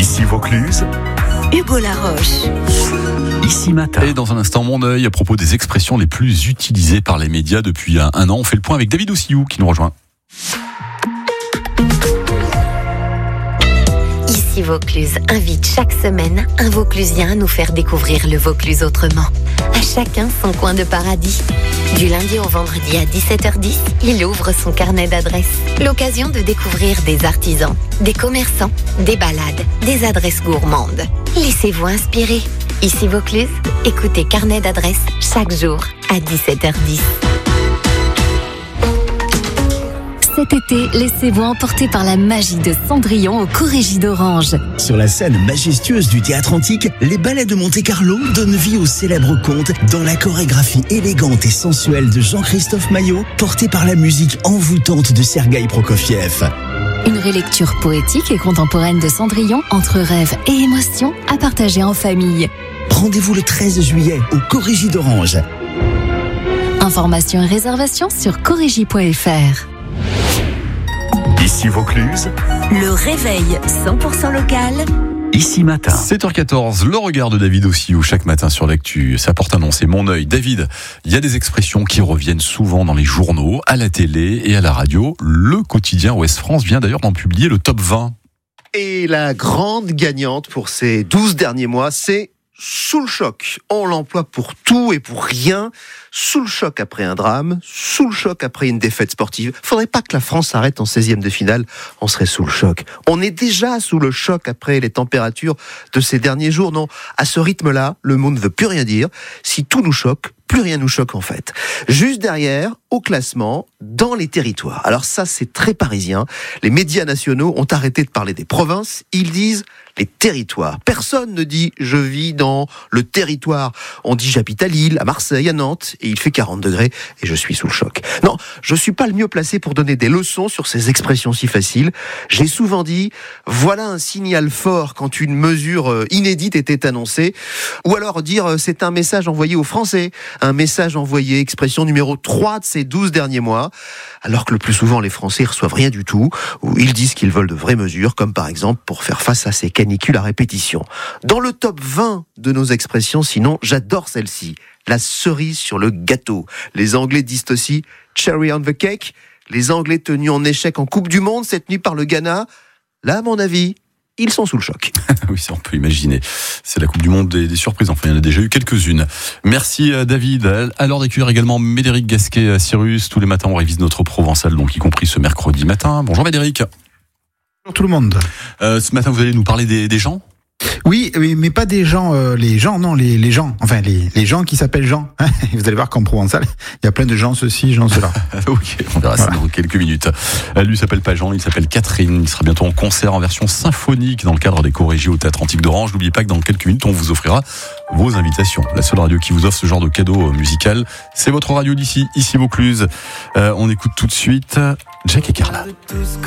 Ici Vaucluse, Hugo Laroche. Ici Matin. Et dans un instant, mon œil à propos des expressions les plus utilisées par les médias depuis un an. On fait le point avec David Ossillou qui nous rejoint. Ici Vaucluse invite chaque semaine un Vauclusien à nous faire découvrir le Vaucluse autrement. À chacun son coin de paradis. Du lundi au vendredi à 17h10, il ouvre son carnet d'adresses. L'occasion de découvrir des artisans, des commerçants, des balades, des adresses gourmandes. Laissez-vous inspirer. Ici Vaucluse, écoutez Carnet d'adresses chaque jour à 17h10. Cet été, laissez-vous emporter par la magie de Cendrillon au Corrégie d'Orange. Sur la scène majestueuse du théâtre antique, les ballets de Monte-Carlo donnent vie au célèbre conte dans la chorégraphie élégante et sensuelle de Jean-Christophe Maillot, portée par la musique envoûtante de Sergueï Prokofiev. Une relecture poétique et contemporaine de Cendrillon entre rêve et émotion à partager en famille. Rendez-vous le 13 juillet au Corrégie d'Orange. Informations et réservations sur corrégie.fr. Ici Vaucluse, Le réveil 100% local. Ici Matin. 7h14, le regard de David Ossillou chaque matin sur l'actu. Ça porte un nom, c'est mon œil. David, il y a des expressions qui reviennent souvent dans les journaux, à la télé et à la radio. Le quotidien Ouest France vient d'ailleurs d'en publier le top 20. Et la grande gagnante pour ces 12 derniers mois, c'est sous le choc. On l'emploie pour tout et pour rien. Sous le choc après un drame, sous le choc après une défaite sportive. Faudrait pas que la France s'arrête en 16e de finale, on serait sous le choc. On est déjà sous le choc après les températures de ces derniers jours. Non, à ce rythme-là, le mot ne veut plus rien dire. Si tout nous choque, plus rien nous choque en fait. Juste derrière, au classement, dans les territoires. Alors ça, c'est très parisien. Les médias nationaux ont arrêté de parler des provinces. Ils disent les territoires. Personne ne dit « je vis dans le territoire ». On dit « j'habite à Lille, à Marseille, à Nantes » et il fait 40 degrés et je suis sous le choc. Non, je suis pas le mieux placé pour donner des leçons sur ces expressions si faciles. J'ai souvent dit « voilà un signal fort quand une mesure inédite était annoncée » ou alors dire « c'est un message envoyé aux Français ». Un message envoyé, expression numéro 3 de ces 12 derniers mois, alors que le plus souvent les Français reçoivent rien du tout, ou ils disent qu'ils veulent de vraies mesures, comme par exemple pour faire face à ces canicules à répétition. Dans le top 20 de nos expressions, sinon, j'adore celle-ci, la cerise sur le gâteau. Les Anglais disent aussi « cherry on the cake », les Anglais tenus en échec en Coupe du Monde cette nuit par le Ghana. Là, à mon avis, ils sont sous le choc. Oui, ça on peut imaginer. C'est la Coupe du Monde des surprises. Enfin, il y en a déjà eu quelques-unes. Merci David. À l'heure d'accueillir également Médéric Gasquet-Cyrus. Tous les matins, on révise notre Provençal, donc y compris ce mercredi matin. Bonjour Médéric. Bonjour tout le monde. Ce matin, vous allez nous parler des gens ? Oui, mais pas des gens, les gens, non, les gens. Enfin, les gens qui s'appellent Jean. Vous allez voir qu'en Provençal, il y a plein de gens ceci, gens cela. Ok, on verra ça dans quelques minutes. Lui s'appelle pas Jean, il s'appelle Catherine. Il sera bientôt en concert en version symphonique dans le cadre des Corrégies au Théâtre Antique d'Orange. N'oubliez pas que dans quelques minutes, on vous offrira vos invitations. La seule radio qui vous offre ce genre de cadeau musical, c'est votre radio d'ici, Ici Vaucluse. On écoute tout de suite Jack et Carla.